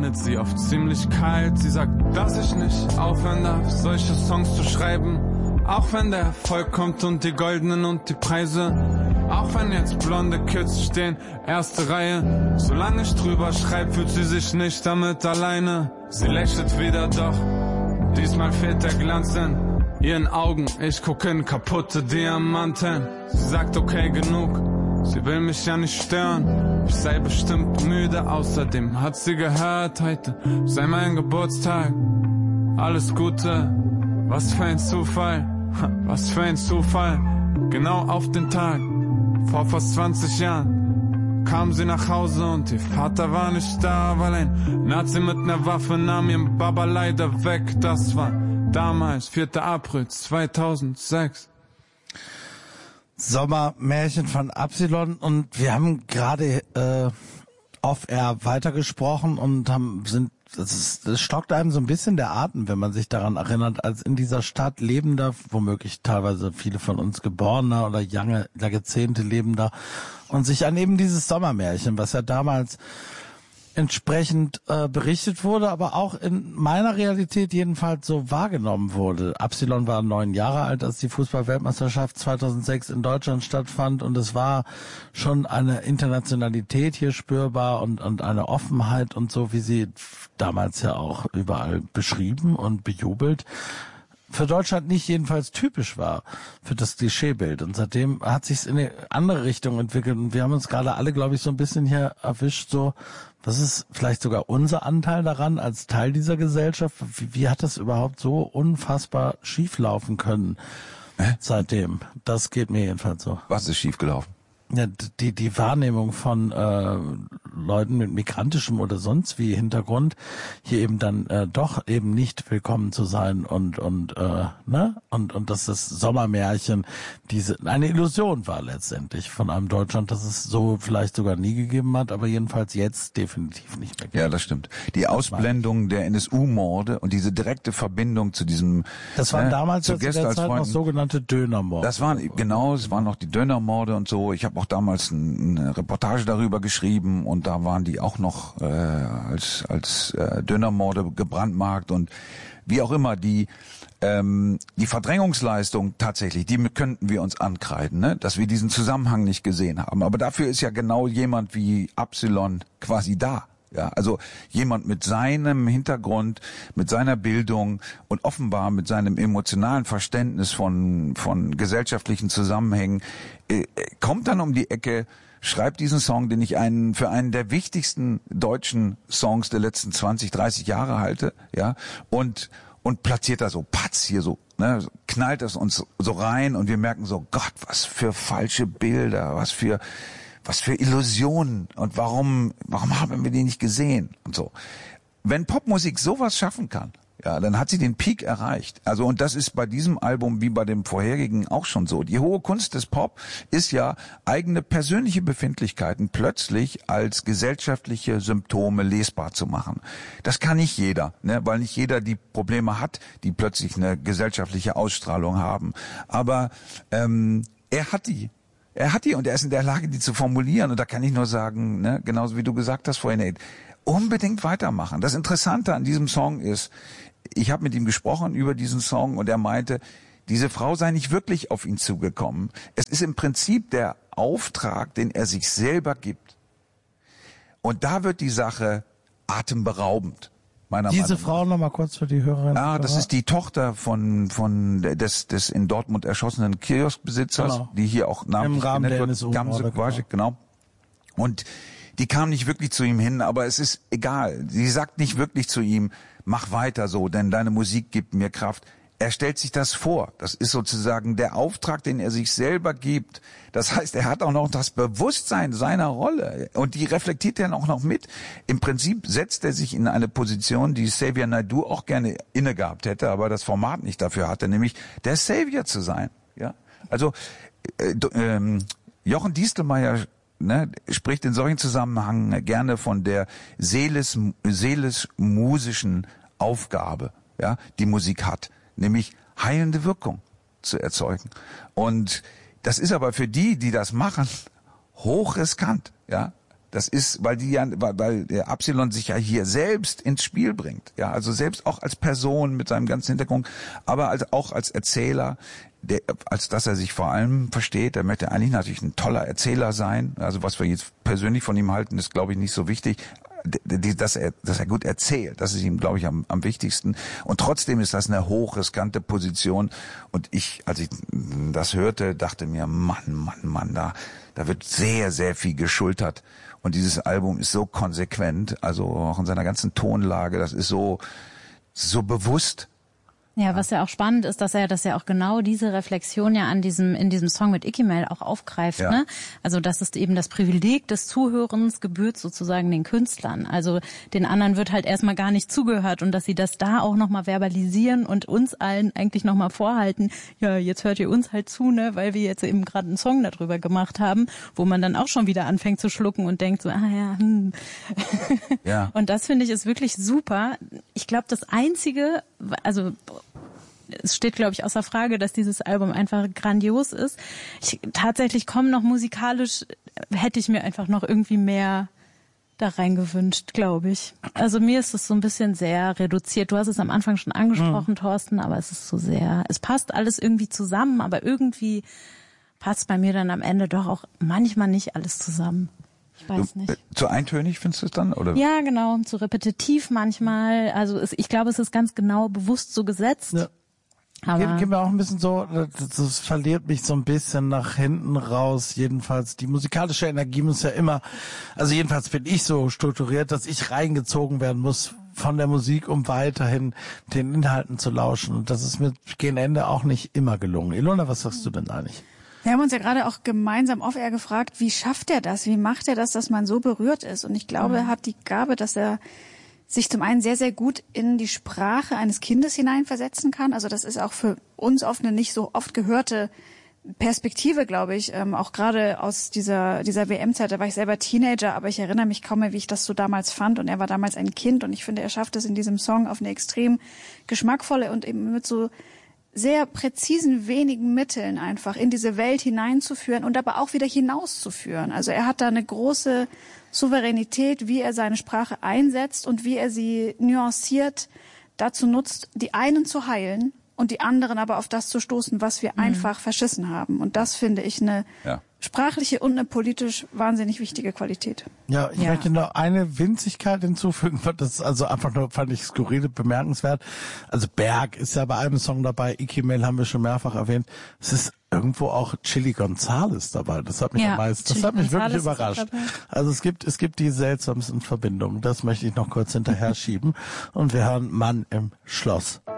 findet sie oft ziemlich kalt. Sie sagt, dass ich nicht aufhören darf, solche Songs zu schreiben. Auch wenn der Erfolg kommt und die Goldenen und die Preise. Auch wenn jetzt blonde Kids stehen, erste Reihe. Solange ich drüber schreib, fühlt sie sich nicht damit alleine. Sie lächelt wieder, doch diesmal fehlt der Glanz in ihren Augen. Ich guck in kaputte Diamanten. Sie sagt, okay, genug. Sie will mich ja nicht stören. Ich sei bestimmt müde. Außerdem hat sie gehört, heute sei mein Geburtstag. Alles Gute. Was für ein Zufall. Was für ein Zufall. Genau auf den Tag. Vor fast 20 Jahren kam sie nach Hause und ihr Vater war nicht da, weil ein Nazi mit ner Waffe nahm ihren Baba leider weg. Das war damals, 4. April 2006. Sommermärchen von Absilon, und wir haben gerade off-air weitergesprochen und das stockt einem so ein bisschen der Atem, wenn man sich daran erinnert, als in dieser Stadt lebender, womöglich teilweise viele von uns Geborener oder Jahrzehnte lebender, und sich an eben dieses Sommermärchen, was ja damals entsprechend berichtet wurde, aber auch in meiner Realität jedenfalls so wahrgenommen wurde. Absilon war 9 Jahre alt, als die Fußball-Weltmeisterschaft 2006 in Deutschland stattfand, und es war schon eine Internationalität hier spürbar und eine Offenheit und so, wie sie damals ja auch überall beschrieben und bejubelt, für Deutschland nicht jedenfalls typisch war für das Klischeebild. Und seitdem hat sich's in eine andere Richtung entwickelt, und wir haben uns gerade alle, glaube ich, so ein bisschen hier erwischt, so, was ist vielleicht sogar unser Anteil daran als Teil dieser Gesellschaft? Wie hat das überhaupt so unfassbar schief laufen können seitdem? Das geht mir jedenfalls so. Was ist schiefgelaufen? Ja, die Wahrnehmung von Leuten mit migrantischem oder sonst wie Hintergrund, hier eben dann doch eben nicht willkommen zu sein und dass das Sommermärchen eine Illusion war letztendlich von einem Deutschland, das es so vielleicht sogar nie gegeben hat, aber jedenfalls jetzt definitiv nicht mehr gibt. Ja, das stimmt. Die Ausblendung der NSU-Morde und diese direkte Verbindung zu diesem... Das waren damals zu der Zeit noch sogenannte Dönermorde. Das waren, genau, es waren noch die Dönermorde und so. Ich habe auch damals eine Reportage darüber geschrieben, und da waren die auch noch als Dönermorde gebrandmarkt, und wie auch immer, die Verdrängungsleistung tatsächlich, die könnten wir uns ankreiden, ne? Dass wir diesen Zusammenhang nicht gesehen haben. Aber dafür ist ja genau jemand wie Absilon quasi da. Ja, also jemand mit seinem Hintergrund, mit seiner Bildung und offenbar mit seinem emotionalen Verständnis von gesellschaftlichen Zusammenhängen kommt dann um die Ecke, schreibt diesen Song, den ich für einen der wichtigsten deutschen Songs der letzten 20, 30 Jahre halte, ja, und platziert da so Patz hier so, ne, knallt das uns so rein, und wir merken so, Gott, was für falsche Bilder, was für Illusionen, und warum haben wir die nicht gesehen und so. Wenn Popmusik sowas schaffen kann, ja, dann hat sie den Peak erreicht. Also, und das ist bei diesem Album wie bei dem vorherigen auch schon so. Die hohe Kunst des Pop ist ja, eigene persönliche Befindlichkeiten plötzlich als gesellschaftliche Symptome lesbar zu machen. Das kann nicht jeder, ne, weil nicht jeder die Probleme hat, die plötzlich eine gesellschaftliche Ausstrahlung haben. Aber er hat die, und er ist in der Lage, die zu formulieren. Und da kann ich nur sagen, ne, genauso wie du gesagt hast vorhin, unbedingt weitermachen. Das Interessante an diesem Song ist, ich habe mit ihm gesprochen über diesen Song, und er meinte, diese Frau sei nicht wirklich auf ihn zugekommen. Es ist im Prinzip der Auftrag, den er sich selber gibt. Und da wird die Sache atemberaubend. Diese Frau nochmal kurz für die Hörerinnen. Ah, das ist die Tochter des in Dortmund erschossenen Kioskbesitzers, genau, die hier auch namentlich genannt wird, Gamse Quasic, genau. Und die kam nicht wirklich zu ihm hin, aber es ist egal. Sie sagt nicht wirklich zu ihm, mach weiter so, denn deine Musik gibt mir Kraft. Er stellt sich das vor. Das ist sozusagen der Auftrag, den er sich selber gibt. Das heißt, er hat auch noch das Bewusstsein seiner Rolle. Und die reflektiert er auch noch mit. Im Prinzip setzt er sich in eine Position, die Xavier Naidoo auch gerne inne gehabt hätte, aber das Format nicht dafür hatte, nämlich der Savior zu sein. Ja, also Jochen Diestelmeier, ne, spricht in solchen Zusammenhängen gerne von der seelisch-musischen Aufgabe, ja, die Musik hat, nämlich heilende Wirkung zu erzeugen. Und das ist aber für die das machen, hochriskant, ja, Das ist, weil der Absilon sich ja hier selbst ins Spiel bringt. Ja, also selbst auch als Person mit seinem ganzen Hintergrund, aber auch als Erzähler, als dass er sich vor allem versteht. Er möchte eigentlich natürlich ein toller Erzähler sein. Also was wir jetzt persönlich von ihm halten, ist, glaube ich, nicht so wichtig. Dass er gut erzählt, das ist ihm, glaube ich, am wichtigsten. Und trotzdem ist das eine hochriskante Position. Und als ich das hörte, dachte mir, Mann, da wird sehr, sehr viel geschultert. Und dieses Album ist so konsequent, also auch in seiner ganzen Tonlage, das ist so bewusst. Ja, was ja auch spannend ist, dass er das ja auch genau diese Reflexion ja in diesem Song mit Ikimel auch aufgreift, ja. Ne? Also, das ist eben das Privileg des Zuhörens gebührt sozusagen den Künstlern. Also, den anderen wird halt erstmal gar nicht zugehört und dass sie das da auch nochmal verbalisieren und uns allen eigentlich nochmal vorhalten, ja, jetzt hört ihr uns halt zu, ne, weil wir jetzt eben gerade einen Song darüber gemacht haben, wo man dann auch schon wieder anfängt zu schlucken und denkt so, Ja. Und das finde ich ist wirklich super. Ich glaube, das Einzige, also es steht, glaube ich, außer Frage, dass dieses Album einfach grandios ist. Tatsächlich kommen noch musikalisch, hätte ich mir einfach noch irgendwie mehr da rein gewünscht, glaube ich. Also mir ist es so ein bisschen sehr reduziert. Du hast es am Anfang schon angesprochen, Thorsten, aber es ist so sehr, es passt alles irgendwie zusammen, aber irgendwie passt bei mir dann am Ende doch auch manchmal nicht alles zusammen. Ich weiß nicht. Zu eintönig findest du es dann, oder? Ja, genau, zu repetitiv manchmal. Also ich glaube, es ist ganz genau bewusst so gesetzt. Ja. Aber Geht mir auch ein bisschen so, das verliert mich so ein bisschen nach hinten raus. Jedenfalls, die musikalische Energie muss ja immer, also jedenfalls bin ich so strukturiert, dass ich reingezogen werden muss von der Musik, um weiterhin den Inhalten zu lauschen. Und das ist mir gegen Ende auch nicht immer gelungen. Ilona, was sagst du denn eigentlich? Wir haben uns ja gerade auch gemeinsam off-air gefragt, wie schafft er das? Wie macht er das, dass man so berührt ist? Und ich glaube, er hat die Gabe, dass er sich zum einen sehr, sehr gut in die Sprache eines Kindes hineinversetzen kann. Also das ist auch für uns oft eine nicht so oft gehörte Perspektive, glaube ich. Auch gerade aus dieser WM-Zeit, da war ich selber Teenager, aber ich erinnere mich kaum mehr, wie ich das so damals fand. Und er war damals ein Kind und ich finde, er schafft es in diesem Song auf eine extrem geschmackvolle und eben mit so sehr präzisen, wenigen Mitteln einfach in diese Welt hineinzuführen und aber auch wieder hinauszuführen. Also er hat da eine große Souveränität, wie er seine Sprache einsetzt und wie er sie nuanciert dazu nutzt, die einen zu heilen und die anderen aber auf das zu stoßen, was wir einfach verschissen haben. Und das finde ich eine sprachliche und eine politisch wahnsinnig wichtige Qualität. Ja, ich möchte noch eine Winzigkeit hinzufügen, das also einfach nur fand ich skurril bemerkenswert. Also Berg ist ja bei einem Song dabei, Ikimel haben wir schon mehrfach erwähnt. Es ist irgendwo auch Chili Gonzales dabei. Das hat mich am meisten, das hat mich wirklich überrascht. Also es gibt die seltsamsten Verbindungen. Das möchte ich noch kurz hinterher schieben. Und wir hören Mann im Schloss.